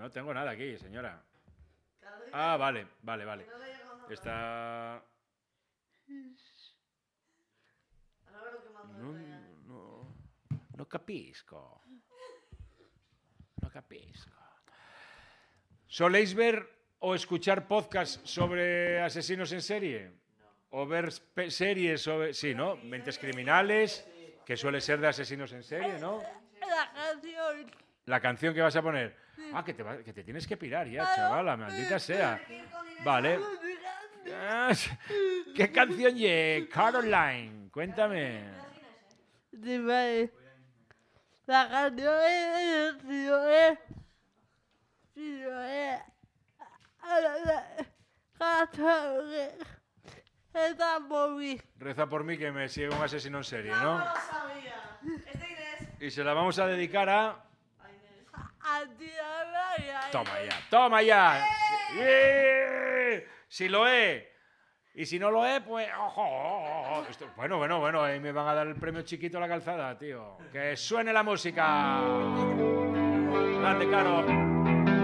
No tengo nada aquí, señora. Ah, vale. Está... No capisco. ¿Soléis ver o escuchar podcasts sobre asesinos en serie? ¿O ver series sobre... Sí, ¿no? Mentes criminales, que suele ser de asesinos en serie, ¿no? La canción. La canción que vas a poner. Ah, que te tienes que pirar ya, chavala, maldita sea. Vale. ¿Qué canción ye? Caroline, cuéntame. Sí, vale. La canción es... Reza por mí que me sigue un asesino en serie, ¿no? No lo sabía. Es de Inés. Y se la vamos a dedicar a... Toma Toma ya. Si lo es. Y si no lo es, pues... Bueno, ahí me van a dar el premio chiquito a la calzada, tío. Que suene la música. Grande, Caro.